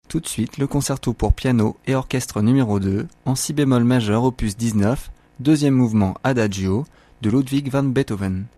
Tout de suite, le concerto pour piano et orchestre numéro 2, en si bémol majeur opus 19, deuxième mouvement Adagio, de Ludwig van Beethoven.